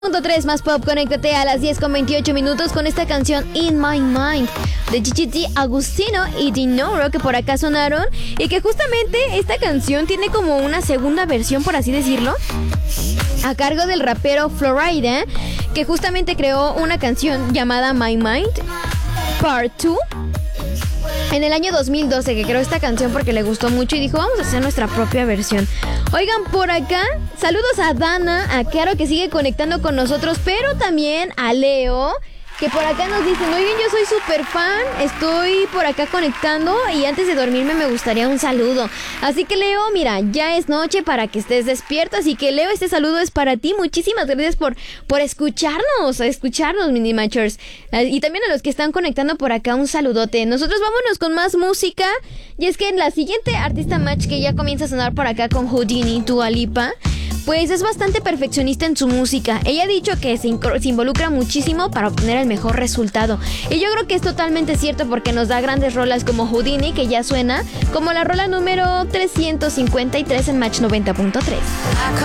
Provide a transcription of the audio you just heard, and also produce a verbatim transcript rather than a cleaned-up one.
Punto tres más pop, conéctate a las diez con veintiocho minutos con esta canción In My Mind de Gigi D, Agustino y Dinoro, que por acá sonaron, y que justamente esta canción tiene como una segunda versión, por así decirlo, a cargo del rapero Florida, que justamente creó una canción llamada My Mind Part dos en el año dos mil doce, que creó esta canción porque le gustó mucho y dijo, vamos a hacer nuestra propia versión. Oigan, por acá, saludos a Dana, a Caro, que sigue conectando con nosotros, pero también a Leo, que por acá nos dicen, oigan, yo soy súper fan, estoy por acá conectando y antes de dormirme me gustaría un saludo. Así que Leo, mira, ya es noche para que estés despierto, así que Leo, este saludo es para ti. Muchísimas gracias por, por escucharnos, escucharnos, Mini Matchers. Y también a los que están conectando por acá, un saludote. Nosotros vámonos con más música, y es que en la siguiente artista match que ya comienza a sonar por acá con Houdini, Dua Lipa, pues es bastante perfeccionista en su música. Ella ha dicho que se, se involucra muchísimo para obtener el mejor resultado. Y yo creo que es totalmente cierto porque nos da grandes rolas como Houdini, que ya suena como la rola número trescientos cincuenta y tres en Match noventa punto tres.